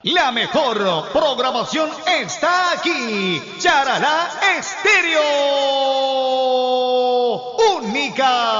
La mejor programación está aquí. Charalá Estéreo. Única.